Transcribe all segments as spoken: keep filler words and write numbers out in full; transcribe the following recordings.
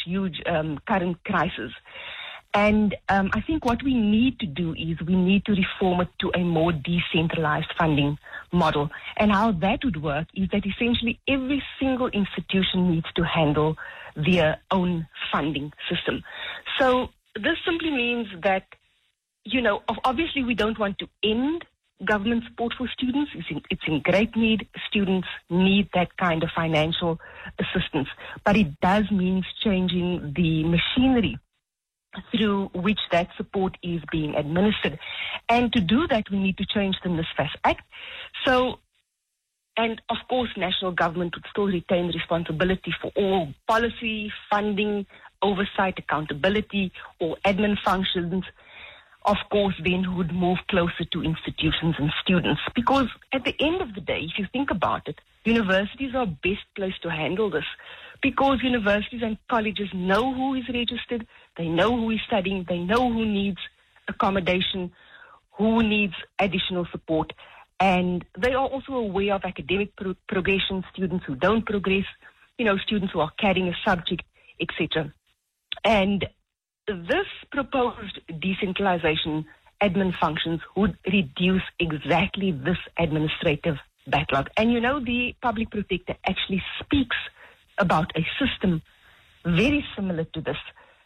huge um, current crisis. And um, I think what we need to do is we need to reform it to a more decentralized funding model. And how that would work is that essentially every single institution needs to handle their own funding system. So this simply means that, you know, obviously we don't want to end government support for students. It's in, it's in great need. Students need that kind of financial assistance. But it does mean changing the machinery through which that support is being administered. And to do that, we need to change the NSFAS Act. So, and of course, national government would still retain responsibility for all policy, funding, oversight, accountability, or admin functions. Of course, then would move closer to institutions and students. Because at the end of the day, if you think about it, universities are best placed to handle this. Because universities and colleges know who is registered, they know who is studying, they know who needs accommodation, who needs additional support, and they are also aware of academic pro- progression, students who don't progress, you know, students who are carrying a subject, et cetera. And this proposed decentralization admin functions would reduce exactly this administrative backlog. And you know, the public protector actually speaks about a system very similar to this,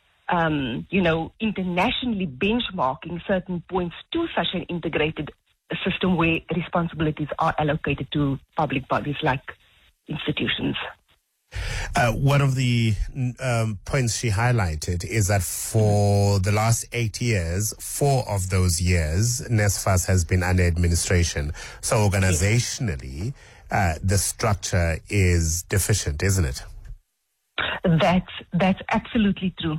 um, you know, internationally benchmarking certain points to such an integrated system where responsibilities are allocated to public bodies like institutions. Uh, one of the um, points she highlighted is that for the last eight years, four of those years, NSFAS has been under administration. So organizationally, uh, the structure is deficient, isn't it? That's, that's absolutely true.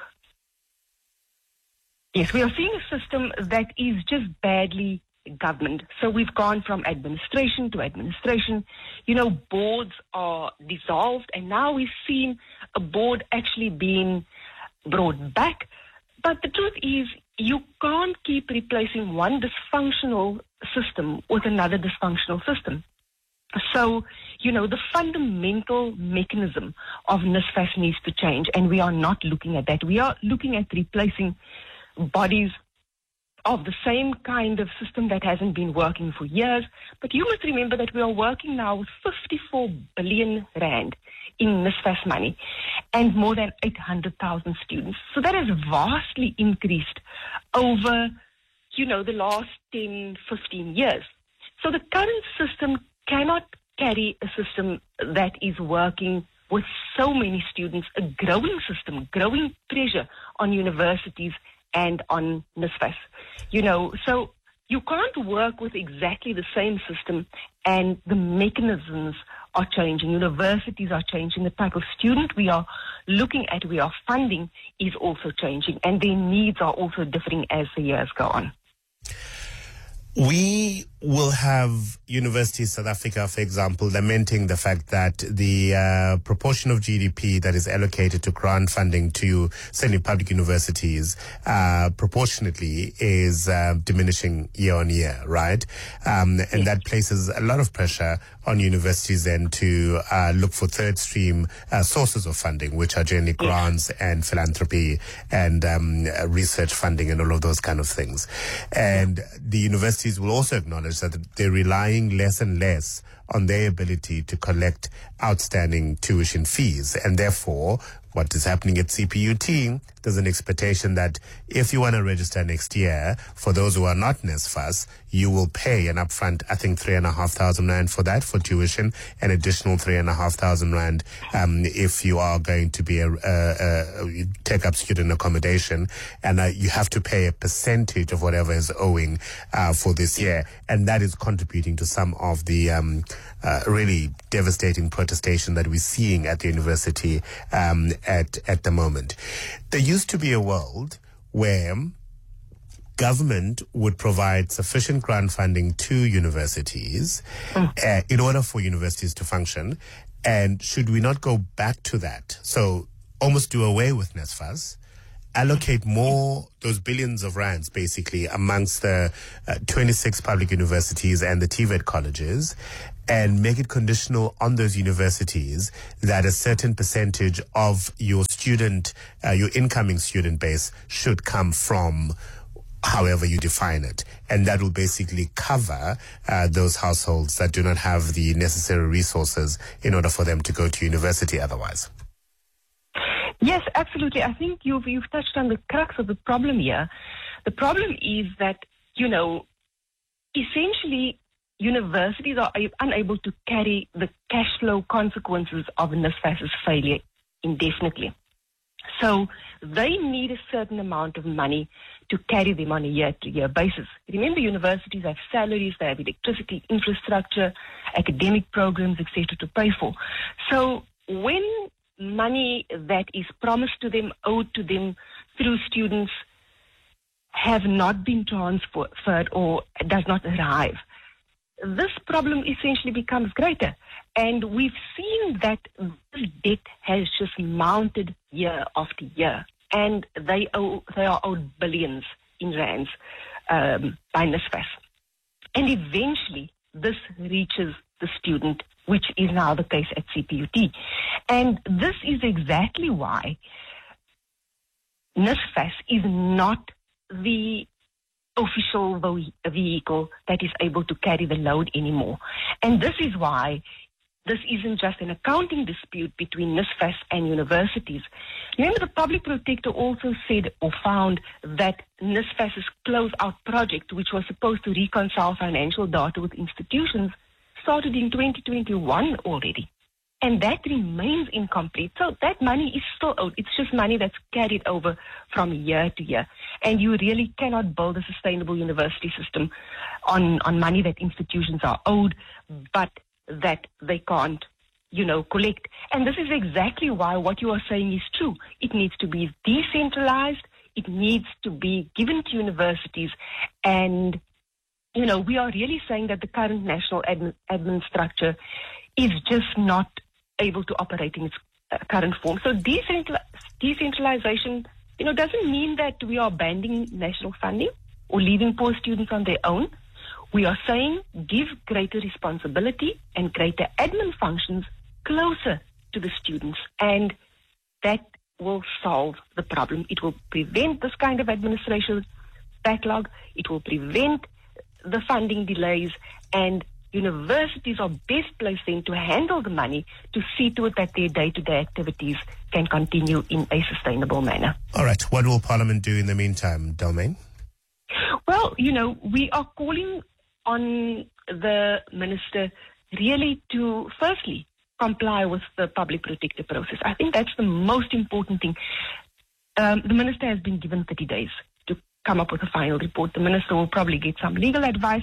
Yes, we are seeing a system that is just badly governed. So we've gone from administration to administration. You know, boards are dissolved, and now we've seen a board actually being brought back. But the truth is, you can't keep replacing one dysfunctional system with another dysfunctional system. So, you know, the fundamental mechanism of NSFAS needs to change, and we are not looking at that. We are looking at replacing bodies of the same kind of system that hasn't been working for years. But you must remember that we are working now with fifty-four billion rand in NSFAS money and more than eight hundred thousand students. So that has vastly increased over, you know, the last ten, fifteen years. So the current system cannot carry a system that is working with so many students, a growing system, growing pressure on universities and on NSFAS. You know, so you can't work with exactly the same system, and the mechanisms are changing. Universities are changing. The type of student we are looking at, we are funding, is also changing, and their needs are also differing as the years go on. We will have universities, South Africa, for example, lamenting the fact that the uh, proportion of G D P that is allocated to grant funding to semi-public universities uh, proportionately is uh, diminishing year on year, right? Um, and that places a lot of pressure on universities then to uh, look for third stream uh, sources of funding, which are generally grants and philanthropy and um, uh, research funding and all of those kind of things. And the universities will also acknowledge that they're relying less and less on their ability to collect outstanding tuition fees. And therefore, what is happening at C P U T, there's an expectation that if you want to register next year, for those who are not NSFAS, you will pay an upfront, I think, three and a half thousand rand for that, for tuition, an additional three and a half thousand rand um, if you are going to be a, a, a take up student accommodation, and uh, you have to pay a percentage of whatever is owing uh, for this year, and that is contributing to some of the um, uh, really devastating protestation that we're seeing at the university um, at at the moment. There used to be a world where government would provide sufficient grant funding to universities mm. uh, in order for universities to function. And should we not go back to that? So almost do away with NSFAS, allocate more, those billions of rands basically amongst the uh, twenty-six public universities and the T V E T colleges, and make it conditional on those universities that a certain percentage of your students student, uh, your incoming student base should come from, however you define it. And that will basically cover uh, those households that do not have the necessary resources in order for them to go to university otherwise. Yes, absolutely. I think you've, you've touched on the crux of the problem here. The problem is that, you know, essentially universities are unable to carry the cash flow consequences of NSFAS's failure indefinitely. So they need a certain amount of money to carry them on a year-to-year basis. Remember, universities have salaries, they have electricity, infrastructure, academic programs, et cetera to pay for. So when money that is promised to them, owed to them through students, have not been transferred or does not arrive, this problem essentially becomes greater. And we've seen that this debt has just mounted year after year. And they owe, they are owed billions in rands um, by NSFAS. And eventually, this reaches the student, which is now the case at C P U T. And this is exactly why NSFAS is not the official vehicle that is able to carry the load anymore. And this is why this isn't just an accounting dispute between NSFAS and universities. Remember, the public protector also said or found that NSFAS's close-out project, which was supposed to reconcile financial data with institutions, started in twenty twenty-one already. And that remains incomplete. So that money is still owed. It's just money that's carried over from year to year. And you really cannot build a sustainable university system on, on money that institutions are owed, but that they can't, you know, collect. And this is exactly why what you are saying is true. It needs to be decentralized. It needs to be given to universities. And, you know, we are really saying that the current national admin, admin structure is just not able to operate in its uh, current form. So decentral, decentralization, you know, doesn't mean that we are abandoning national funding or leaving poor students on their own. We are saying give greater responsibility and greater admin functions closer to the students, and that will solve the problem. It will prevent this kind of administration backlog. It will prevent the funding delays, and universities are best placed then to handle the money to see to it that their day-to-day activities can continue in a sustainable manner. All right. What will Parliament do in the meantime, Delmain? Well, you know, we are calling on the Minister really to, firstly, comply with the public protector process. I think that's the most important thing. Um, the Minister has been given thirty days to come up with a final report. The Minister will probably get some legal advice.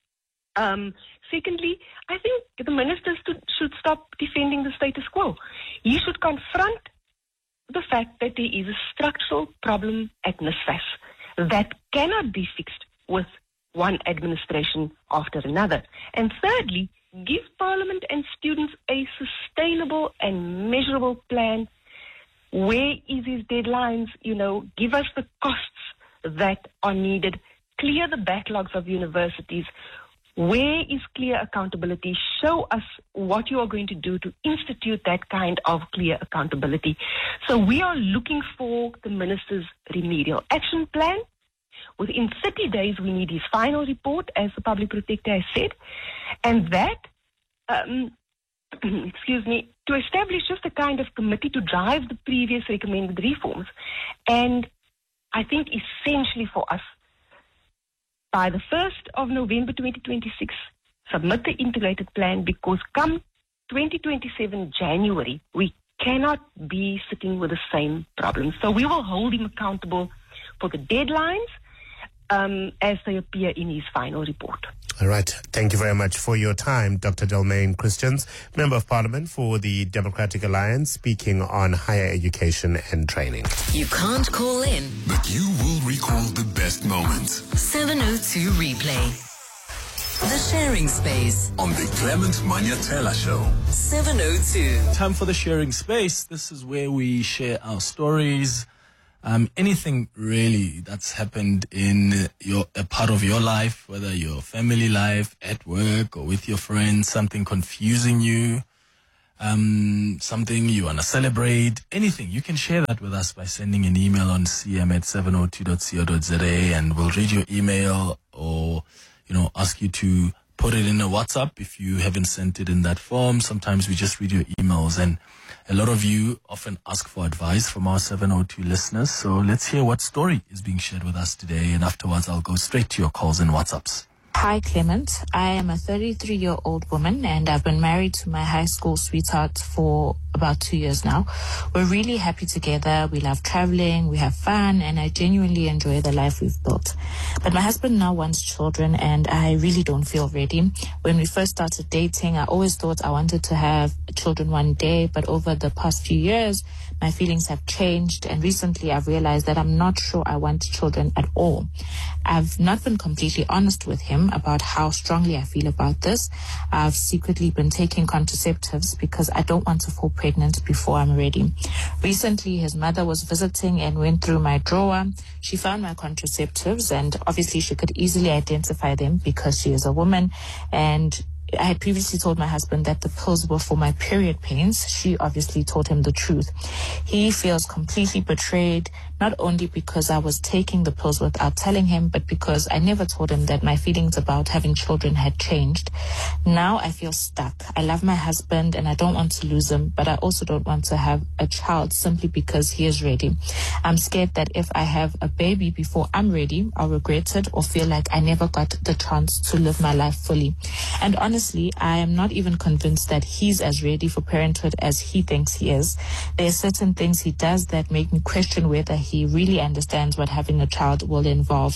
Um, secondly, I think the Minister should, should stop defending the status quo. He should confront the fact that there is a structural problem at NSFAS that cannot be fixed with one administration after another. And thirdly, give Parliament and students a sustainable and measurable plan. Where is his deadlines? You know, give us the costs that are needed. Clear the backlogs of universities. Where is clear accountability? Show us what you are going to do to institute that kind of clear accountability. So we are looking for the Minister's remedial action plan. Within thirty days, we need his final report, as the Public Protector has said. And that, um, excuse me, to establish just a kind of committee to drive the previous recommended reforms. And I think essentially for us, by the first of November twenty twenty-six, submit the integrated plan, because come twenty twenty-seven January, we cannot be sitting with the same problems. So we will hold him accountable for the deadlines um, as they appear in his final report. All right. Thank you very much for your time, Doctor Delmain Christians, Member of Parliament for the Democratic Alliance, speaking on higher education and training. You can't call in, but you will recall the best moments. seven oh two Replay. The Sharing Space on the Clement Manyatela Show. seven oh two. Time for the Sharing Space. This is where we share our stories. Um, anything really that's happened in your a part of your life, whether your family life, at work, or with your friends, something confusing you, um, something you want to celebrate, anything, you can share that with us by sending an email on c m at seven oh two dot co dot z a, and we'll read your email or, you know, ask you to put it in a WhatsApp if you haven't sent it in that form. Sometimes we just read your emails, and a lot of you often ask for advice from our seven oh two listeners. So let's hear what story is being shared with us today, and afterwards I'll go straight to your calls and WhatsApps. Hi, Clement. I am a thirty-three-year-old woman, and I've been married to my high school sweetheart for about two years now. We're really happy together. We love traveling, we have fun, and I genuinely enjoy the life we've built. But my husband now wants children, and I really don't feel ready. When we first started dating, I always thought I wanted to have children one day, but over the past few years, my feelings have changed, and recently I've realized that I'm not sure I want children at all. I've not been completely honest with him about how strongly I feel about this. I've secretly been taking contraceptives because I don't want to fall pregnant before I'm ready. Recently, his mother was visiting and went through my drawer. She found my contraceptives, and obviously she could easily identify them because she is a woman, and I had previously told my husband that the pills were for my period pains. She obviously told him the truth. He feels completely betrayed, not only because I was taking the pills without telling him, but because I never told him that my feelings about having children had changed. Now I feel stuck. I love my husband and I don't want to lose him, but I also don't want to have a child simply because he is ready. I'm scared that if I have a baby before I'm ready, I'll regret it or feel like I never got the chance to live my life fully. And honestly, Honestly, I am not even convinced that he's as ready for parenthood as he thinks he is. There are certain things he does that make me question whether he really understands what having a child will involve.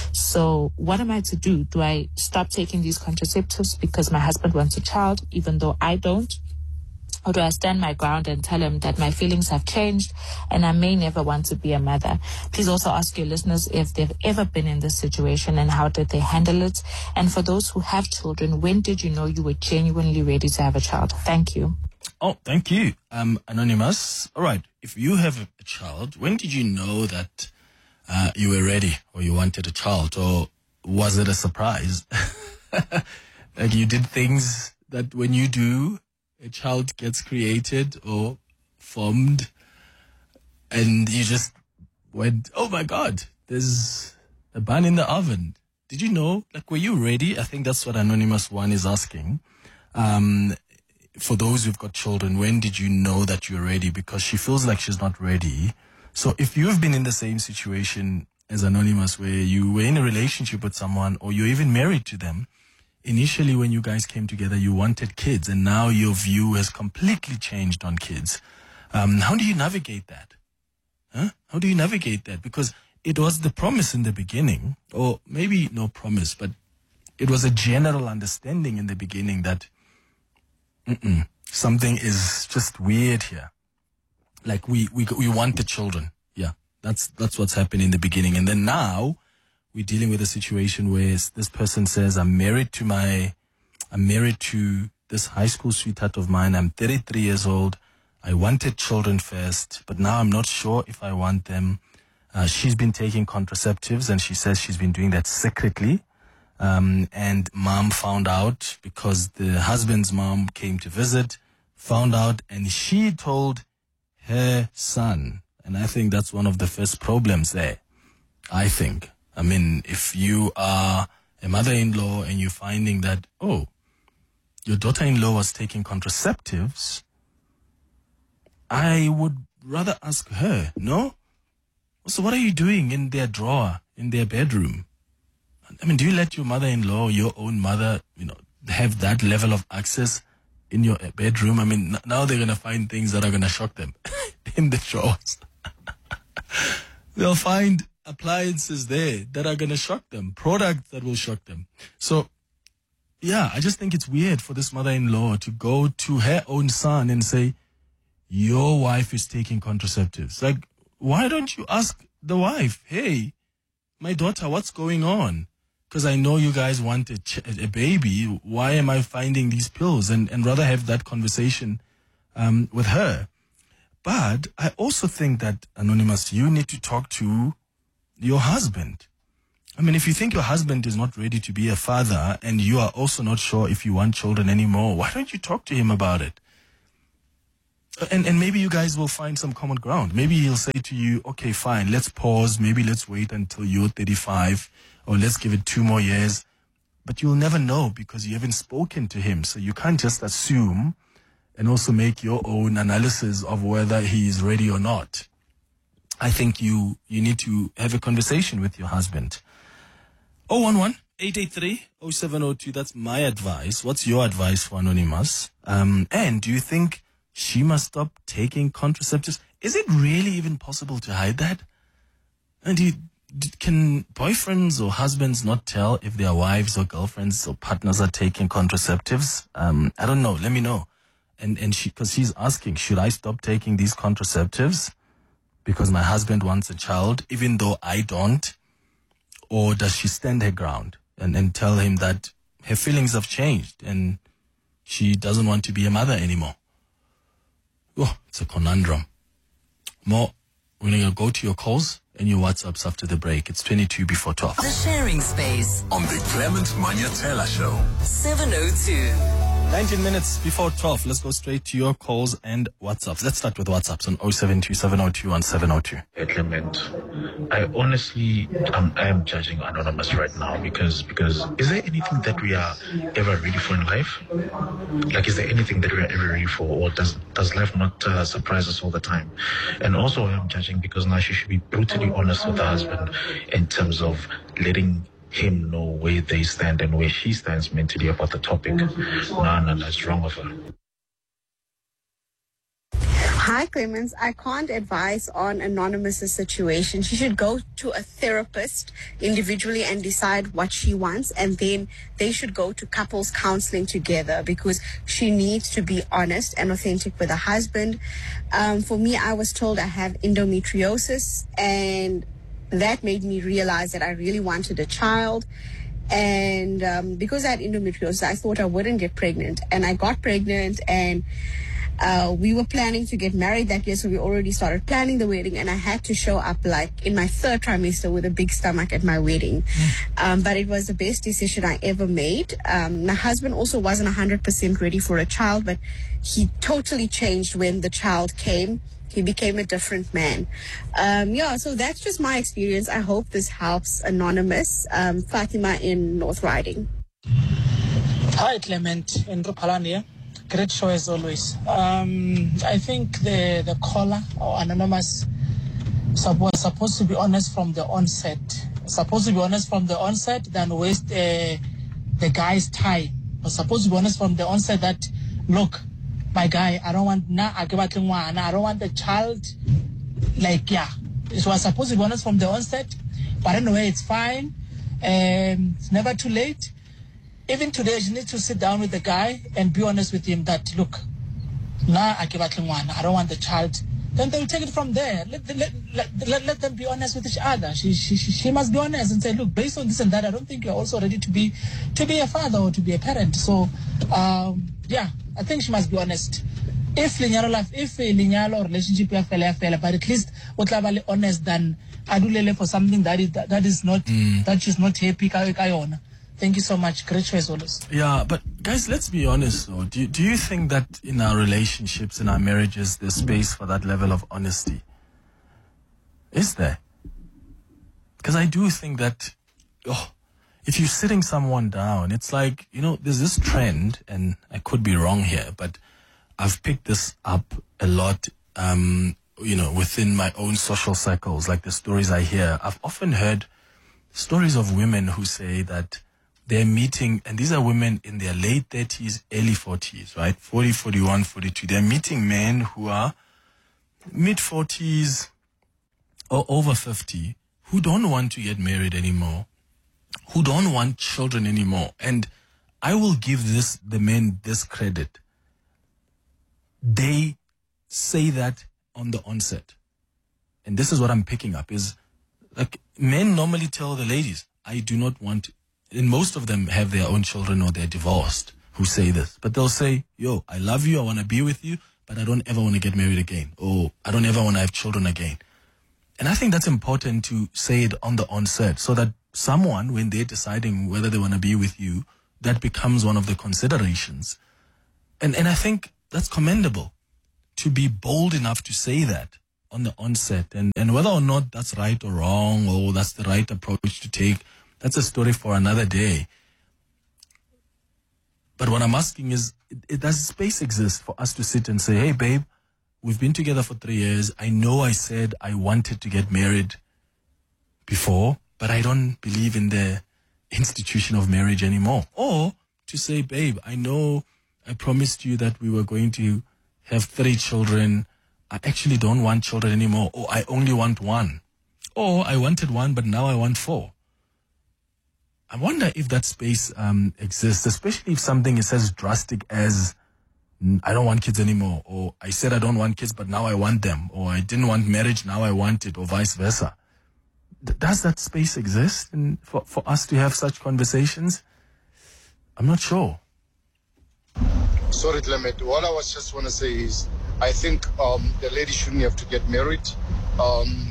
So what am I to do? Do I stop taking these contraceptives because my husband wants a child, even though I don't? Or do I stand my ground and tell him that my feelings have changed and I may never want to be a mother? Please also ask your listeners if they've ever been in this situation and how did they handle it. And for those who have children, when did you know you were genuinely ready to have a child? Thank you. Oh, thank you, um, Anonymous. All right. If you have a child, when did you know that uh, you were ready or you wanted a child? Or was it a surprise? Like you did things that when you do, a child gets created or formed and you just went, oh my God, there's a bun in the oven. Did you know? Like, were you ready? I think that's what Anonymous One is asking. Um, for those who've got children, when did you know that you're ready? Because she feels like she's not ready. So if you've been in the same situation as Anonymous, where you were in a relationship with someone or you're even married to them, initially, when you guys came together, you wanted kids, and now your view has completely changed on kids. Um, how do you navigate that? Huh? How do you navigate that? Because it was the promise in the beginning, or maybe no promise, but it was a general understanding in the beginning that mm-mm, something is just weird here. Like we we we want the children. Yeah, that's that's what's happened in the beginning, and then now we're dealing with a situation where this person says, I'm married to my, I'm married to this high school sweetheart of mine. I'm thirty-three years old. I wanted children first, but now I'm not sure if I want them. Uh, she's been taking contraceptives and she says she's been doing that secretly. Um, and mom found out because the husband's mom came to visit, found out, and she told her son. And I think that's one of the first problems there. I think. I mean, if you are a mother-in-law and you're finding that, oh, your daughter-in-law was taking contraceptives, I would rather ask her, no? So what are you doing in their drawer, in their bedroom? I mean, do you let your mother-in-law, your own mother, you know, have that level of access in your bedroom? I mean, now they're going to find things that are going to shock them in the drawers. They'll find appliances there that are going to shock them, products that will shock them. So, yeah, I just think it's weird for this mother-in-law to go to her own son and say, your wife is taking contraceptives. Like, why don't you ask the wife, hey, my daughter, what's going on? Because I know you guys want a, ch- a baby. Why am I finding these pills? And, and rather have that conversation um, with her. But I also think that, Anonymous, you need to talk to your husband. I mean, if you think your husband is not ready to be a father and you are also not sure if you want children anymore, why don't you talk to him about it? And and maybe you guys will find some common ground. Maybe he'll say to you, okay, fine, let's pause. Maybe let's wait until you're thirty-five, or let's give it two more years. But you'll never know because you haven't spoken to him. So you can't just assume and also make your own analysis of whether he is ready or not. I think you you need to have a conversation with your husband. oh one one, eight eight three, oh seven oh two, that's my advice. What's your advice for Anonymous? Um, and do you think she must stop taking contraceptives? Is it really even possible to hide that? And do you, can boyfriends or husbands not tell if their wives or girlfriends or partners are taking contraceptives? Um, I don't know. Let me know. And and she, because she's asking, should I stop taking these contraceptives because my husband wants a child, even though I don't? Or does she stand her ground and, and tell him that her feelings have changed and she doesn't want to be a mother anymore? Oh, it's a conundrum. More, we're going to go to your calls and your WhatsApps after the break. It's twenty-two before twelve. The Sharing Space On the Clement Manyatela Show. seven oh two. nineteen minutes before twelve. Let's go straight to your calls and WhatsApps. Let's start with WhatsApps on oh seven two, seven oh two, one seven oh two. Hey, Clement, I honestly, um, I am judging Anonymous right now because, because is there anything that we are ever ready for in life? Like, is there anything that we are ever ready for, or does does life not uh, surprise us all the time? And also, I am judging because now she should be brutally honest with her husband in terms of letting him know where they stand and where she stands mentally about the topic. No, no, that's wrong of her. Hi, Clemens. I can't advise on Anonymous's situation. She should go to a therapist individually and decide what she wants, and then they should go to couples counseling together because she needs to be honest and authentic with her husband. Um, for me, I was told I have endometriosis, and that made me realize that I really wanted a child. And um, because I had endometriosis, I thought I wouldn't get pregnant. And I got pregnant, and uh, we were planning to get married that year, so we already started planning the wedding. And I had to show up like in my third trimester with a big stomach at my wedding. Mm. Um, but it was the best decision I ever made. Um, my husband also wasn't one hundred percent ready for a child, but he totally changed when the child came. He became a different man. Um, yeah, so that's just my experience. I hope this helps Anonymous. Um, Fatima in North Riding. Hi, Clement. Andrew Palan here. Great show as always. Um, I think the, the caller or Anonymous was supposed to be honest from the onset. Supposed to be honest from the onset, then waste uh, the guy's time. Was supposed to be honest from the onset that, look, my guy, I don't want na I don't want the child. Like, yeah, it was supposed to be honest from the onset, but anyway, it's fine. Um, it's never too late. Even today, you need to sit down with the guy and be honest with him that, look, na I don't want the child. Then they'll take it from there. Let, let, let, let, let them be honest with each other. She, she she must be honest and say, look, based on this and that, I don't think you're also ready to be to be a father or to be a parent. So, um, yeah, I think she must be honest. If linear life, if linear or relationship ya fela fela, but at least what level honest than adulele for something that is that, that is not mm. that she's not happy kayona. Thank you so much. Great choice, always. Yeah, but guys, let's be honest though. Do, do you think that in our relationships, in our marriages, there's space for that level of honesty? Is there? Because I do think that, oh, if you're sitting someone down, it's like, you know, there's this trend, and I could be wrong here, but I've picked this up a lot, um, you know, within my own social circles, like the stories I hear. I've often heard stories of women who say that they're meeting, and these are women in their late thirties, early forties, right? forty, forty-one, forty-two. They're meeting men who are mid forties or over fifty, who don't want to get married anymore, who don't want children anymore. And I will give this the men this credit. They say that on the onset. And this is what I'm picking up, is like men normally tell the ladies, I do not want to. And most of them have their own children or they're divorced who say this. But they'll say, yo, I love you, I want to be with you, but I don't ever want to get married again. Or I don't ever want to have children again. And I think that's important to say it on the onset so that someone, when they're deciding whether they want to be with you, that becomes one of the considerations. And and I think that's commendable. to be bold enough to say that on the onset, and, and whether or not that's right or wrong, or that's the right approach to take, that's a story for another day. But what I'm asking is, it, it, does space exist for us to sit and say, hey, babe, we've been together for three years. I know I said I wanted to get married before, but I don't believe in the institution of marriage anymore. Or to say, babe, I know I promised you that we were going to have three children. I actually don't want children anymore. Or I only want one. Or I wanted one, but now I want four. I wonder if that space um, exists, especially if something is as drastic as I don't want kids anymore, or I said I don't want kids, but now I want them, or I didn't want marriage, now I want it, or vice versa. D- does that space exist in, for, for us to have such conversations? I'm not sure. Sorry, Clement. What I was just want to say is, I think um, the lady shouldn't have to get married. Um,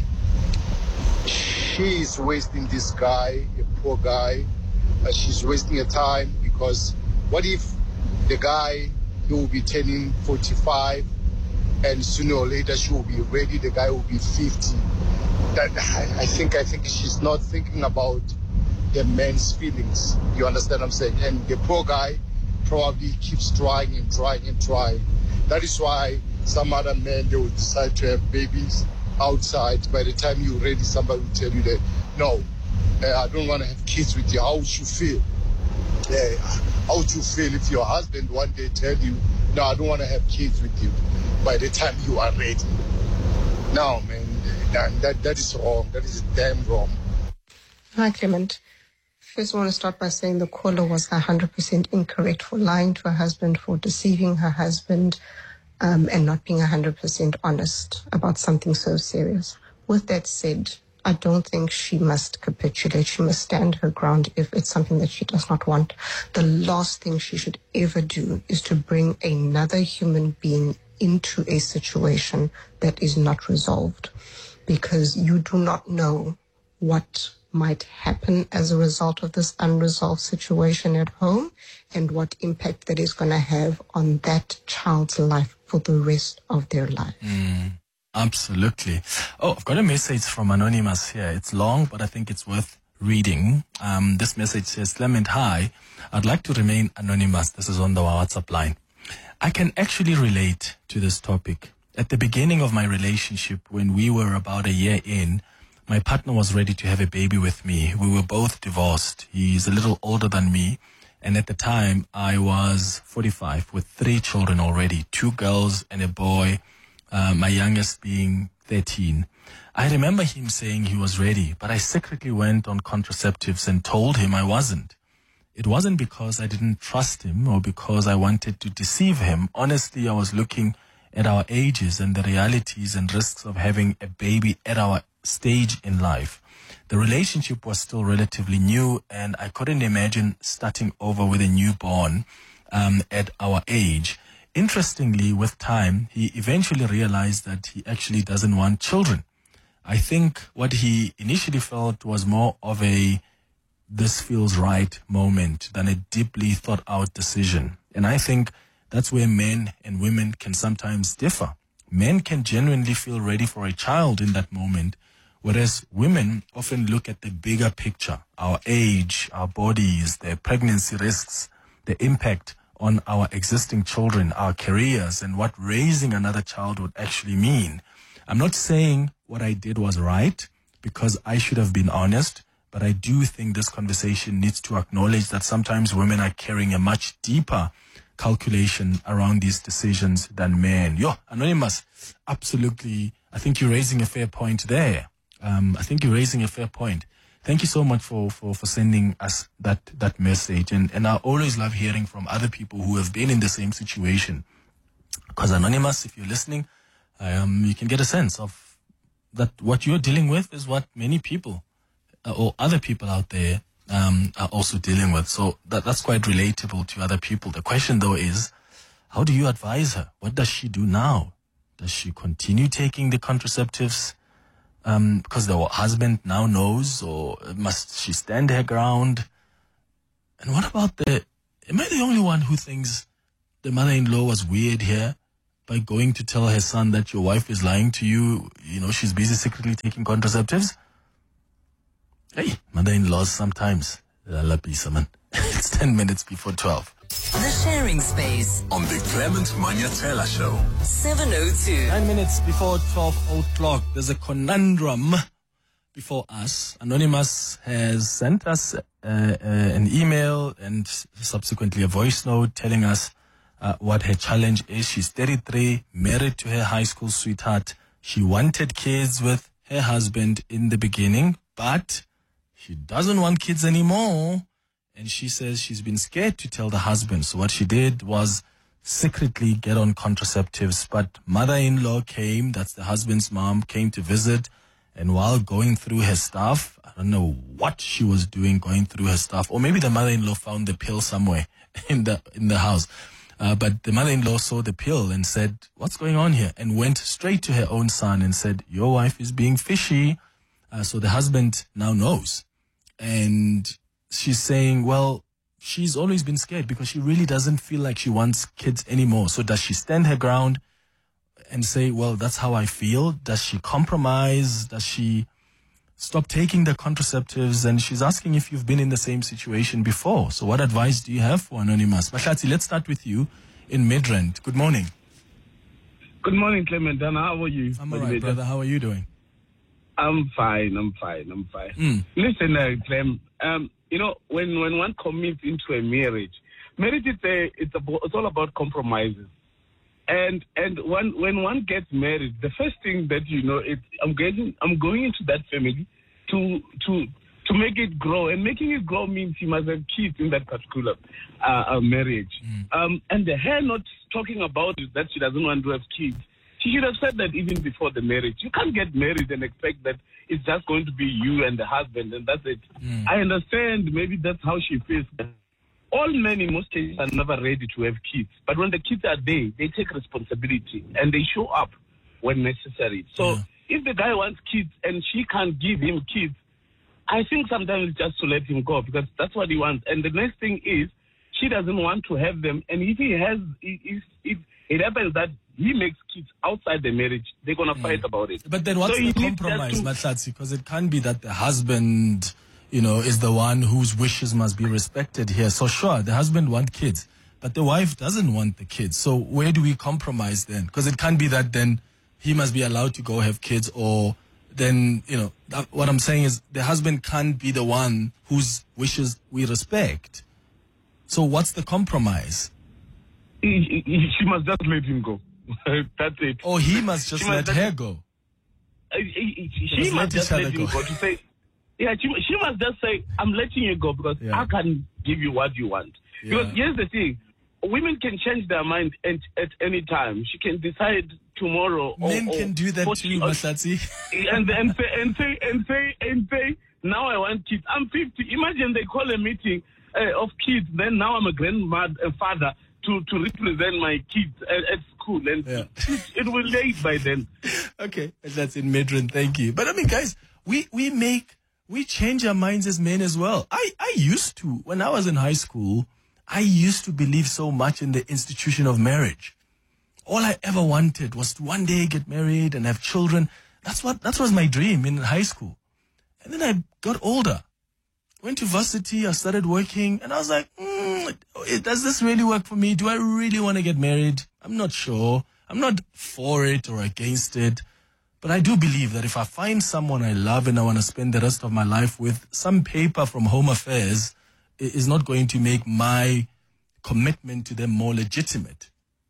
she is wasting this guy, a poor guy. Uh, she's wasting her time, because what if the guy, he will be turning forty-five, and sooner or later she will be ready, the guy will be fifty. That, I, I think I think she's not thinking about the man's feelings. You understand what I'm saying? And the poor guy probably keeps trying and trying and trying. That is why some other men, they will decide to have babies outside. By the time you're ready, somebody will tell you that, no, uh, I don't want to have kids with you. How would you feel? Uh, how would you feel if your husband one day tell you, no, I don't want to have kids with you, by the time you are ready? No, man, that, that, that is wrong. That is damn wrong. Hi, Clement. First, I want to start by saying the caller was one hundred percent incorrect for lying to her husband, for deceiving her husband, um, and not being one hundred percent honest about something so serious. With that said, I don't think she must capitulate. She must stand her ground if it's something that she does not want. The last thing she should ever do is to bring another human being into a situation that is not resolved, because you do not know what might happen as a result of this unresolved situation at home, and what impact that is going to have on that child's life for the rest of their life. Mm, absolutely. Oh, I've got a message from Anonymous here. It's long, but I think it's worth reading. Um, this message says, Clement, hi. I'd like to remain anonymous. This is on the WhatsApp line. I can actually relate to this topic. At the beginning of my relationship, when we were about a year in, my partner was ready to have a baby with me. We were both divorced. He's a little older than me. And at the time, I was forty-five with three children already, two girls and a boy, uh, my youngest being thirteen. I remember him saying he was ready, but I secretly went on contraceptives and told him I wasn't. It wasn't because I didn't trust him or because I wanted to deceive him. Honestly, I was looking at our ages and the realities and risks of having a baby at our stage in life. The relationship was still relatively new, and I couldn't imagine starting over with a newborn um, at our age. Interestingly, with time, he eventually realized that he actually doesn't want children. I think what he initially felt was more of a this feels right moment than a deeply thought out decision. And I think that's where men and women can sometimes differ. Men can genuinely feel ready for a child in that moment, whereas women often look at the bigger picture, our age, our bodies, their pregnancy risks, the impact on our existing children, our careers, and what raising another child would actually mean. I'm not saying what I did was right, because I should have been honest, but I do think this conversation needs to acknowledge that sometimes women are carrying a much deeper calculation around these decisions than men. Yo, Anonymous, absolutely. I think you're raising a fair point there. Um, I think you're raising a fair point. Thank you so much for, for, for sending us that, that message. And, and I always love hearing from other people who have been in the same situation. Because Anonymous, if you're listening, um, you can get a sense of that what you're dealing with is what many people uh, or other people out there um, are also dealing with. So that, that's quite relatable to other people. The question, though, is how do you advise her? What does she do now? Does she continue taking the contraceptives um, because the husband now knows, or must she stand her ground? And what about the, am I the only one who thinks the mother-in-law was weird here? by going to tell her son that your wife is lying to you, you know, she's busy secretly taking contraceptives? Hey, mother-in-laws sometimes. It's ten minutes before twelve. The Sharing Space on the Clement Manyatela Show. seven oh two. Nine minutes before twelve o'clock. There's a conundrum before us. Anonymous has sent us uh, uh, an email and subsequently a voice note telling us uh, what her challenge is. She's thirty-three, married to her high school sweetheart. She wanted kids with her husband in the beginning, but she doesn't want kids anymore. And she says she's been scared to tell the husband. So what she did was secretly get on contraceptives. But mother-in-law came, that's the husband's mom, came to visit. And while going through her stuff, I don't know what she was doing going through her stuff. Or maybe the mother-in-law found the pill somewhere in the in the house. Uh, but the mother-in-law saw the pill and said, what's going on here? And went straight to her own son and said, your wife is being fishy. Uh, so the husband now knows. And she's saying, well, she's always been scared because she really doesn't feel like she wants kids anymore. So does she stand her ground and say, well, that's how I feel? Does she compromise? Does she stop taking the contraceptives? And she's asking if you've been in the same situation before. So what advice do you have for Anonymous? Mahlatsi, let's start with you in Midrand. Good morning. Good morning, Clement. And how are you? I'm all right, brother. How are you doing? I'm fine. I'm fine. I'm fine. Mm. Listen, uh, Clem, um, you know, when, when one commits into a marriage, marriage is a, it's, a, it's all about compromises. And and when when one gets married, the first thing that you know is I'm getting I'm going into that family to to to make it grow, and making it grow means you must have kids in that particular uh, uh, marriage. Mm. Um, and the her not talking about it, that she doesn't want to have kids. She should have said that even before the marriage. You can't get married and expect that it's just going to be you and the husband and that's it. Mm. I understand maybe that's how she feels. All men in most cases are never ready to have kids. But when the kids are there, they take responsibility and they show up when necessary. So Yeah. if the guy wants kids and she can't give him kids, I think sometimes it's just to let him go because that's what he wants. And the next thing is she doesn't want to have them. And if he has, if, if it happens that he makes kids outside the marriage, they're going to Mm. fight about it. But then what's So the he needs compromise, just to- Mahlatsi? Because it can't be that the husband, you know, is the one whose wishes must be respected here. So sure, the husband wants kids, but the wife doesn't want the kids. So where do we compromise then? Because it can't be that then he must be allowed to go have kids, or then, you know, that, what I'm saying is the husband can't be the one whose wishes we respect. So what's the compromise? He, he, she must just let him go. That's it. Or he must just She let must her go. Uh, he- he- They she must must let just each let other him go. go to say, yeah, she, she must just say, I'm letting you go because Yeah. I can give you what you want. Because Yeah. here's the thing, women can change their mind at, at any time. She can decide tomorrow. or- Men or can do that forty too, or- Mahlatsi. and and say and say and say and say now I want kids. I'm fifty. Imagine they call a meeting uh, of kids. Then now I'm a grandmother, a father to to represent my kids at, at school, and Yeah. it, it will late by then. Okay, that's in Midrand. Thank you. But I mean, guys, we, we make, we change our minds as men as well. I, I used to, when I was in high school, I used to believe so much in the institution of marriage. All I ever wanted was to one day get married and have children. That's what, that was my dream in high school. And then I got older, went to varsity, I started working, and I was like, mm, does this really work for me? Do I really want to get married? I'm not sure. I'm not for it or against it. But I do believe that if I find someone I love and I want to spend the rest of my life with, some paper from Home Affairs i- is not going to make my commitment to them more legitimate.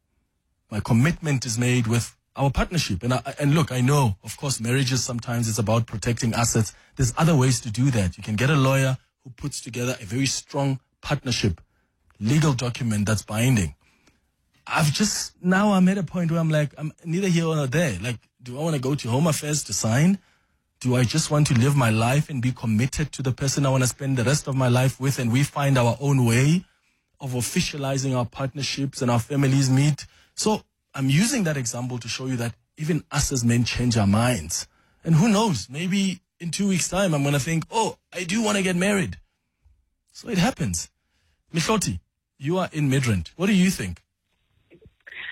My commitment is made with our partnership. And I, and look, I know, of course, marriages sometimes it's about protecting assets. There's other ways to do that. You can get a lawyer who puts together a very strong partnership, legal document that's binding. I've just, now I'm at a point where I'm like, I'm neither here nor there. Like, do I want to go to Home Affairs to sign? Do I just want to live my life and be committed to the person I want to spend the rest of my life with, and we find our own way of officializing our partnerships and our families meet? So I'm using that example to show you that even us as men change our minds. And who knows, maybe in two weeks' time, I'm going to think, oh, I do want to get married. So it happens. Mihloti, you are in Midrand. What do you think?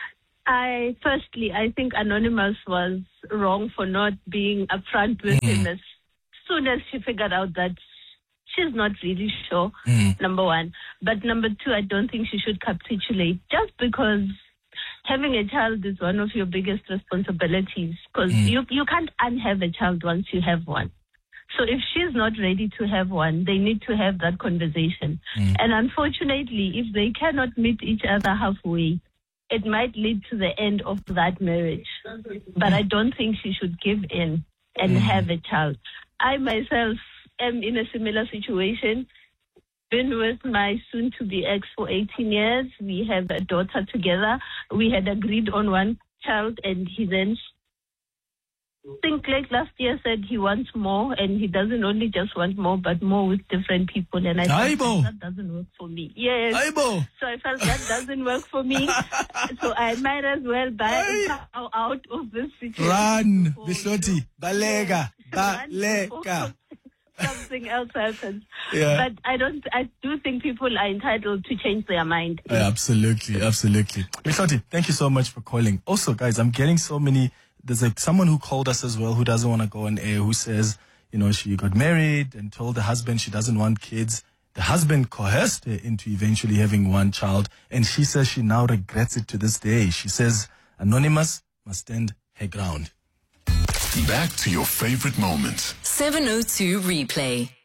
I firstly, I think Anonymous was wrong for not being upfront with Mm. him as soon as she figured out that she's not really sure, Mm. number one. But number two, I don't think she should capitulate just because having a child is one of your biggest responsibilities, because Mm. you, you can't unhave a child once you have one. So if she's not ready to have one, they need to have that conversation. Mm. And unfortunately, if they cannot meet each other halfway, it might lead to the end of that marriage. But I don't think she should give in and Mm. have a child. I myself am in a similar situation. Been with my soon-to-be ex for eighteen years. We have a daughter together. We had agreed on one child, and he then, I think like last year, said he wants more, and he doesn't only just want more, but more with different people. And I Aibo. thought that doesn't work for me. Yes. Aibo. So I felt that doesn't work for me. So I might as well buy out of this situation. Run, Bihloti, balega, Run balega. Something else happens. Yeah. But I don't. I do think people are entitled to change their mind. Uh, absolutely, absolutely. Bihloti, thank you so much for calling. Also, guys, I'm getting so many. There's like someone who called us as well who doesn't want to go on air, who says, you know, she got married and told the husband she doesn't want kids. The husband coerced her into eventually having one child, and she says she now regrets it to this day. She says Anonymous must stand her ground. Back to your favorite moments. seven oh two Replay.